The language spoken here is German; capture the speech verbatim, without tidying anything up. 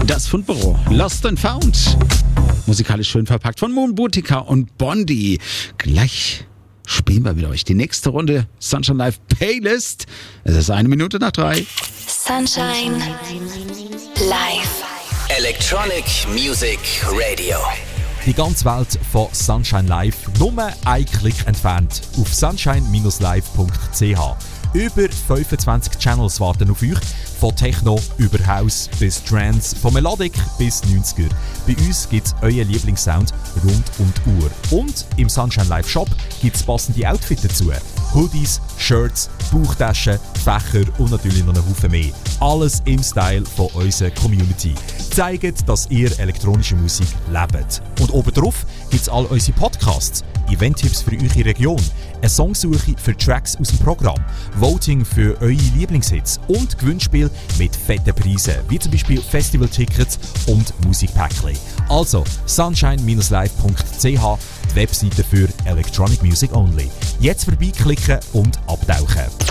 Das Fundbüro Lost and Found. Musikalisch schön verpackt von Moon Boutica und Bondi. Gleich spielen wir wieder euch die nächste Runde Sunshine Live Playlist. Es ist eine Minute nach drei. Sunshine Live. Electronic Music Radio. Die ganze Welt von Sunshine Live, nur ein Klick entfernt auf sunshine live punkt c h. Über fünfundzwanzig Channels warten auf euch, von Techno über House bis Trance, von Melodic bis neunziger. Bei uns gibt es euren Lieblingssound rund um die Uhr. Und im Sunshine Live Shop gibt es passende Outfits dazu. Hoodies, Shirts, Bauchtaschen, Fächer und natürlich noch einen Haufen mehr. Alles im Style von unserer Community. Zeigt, dass ihr elektronische Musik lebt. Und obendrauf gibt es all unsere Podcasts, Event-Tipps für eure Region, eine Songsuche für Tracks aus dem Programm, Voting für eure Lieblingshits und Gewinnspiel mit fetten Preisen, wie zum Beispiel Festivaltickets und Musikpäckchen. Also sunshine live punkt c h, die Webseite für Electronic Music Only. Jetzt vorbeiklicken und abtauchen.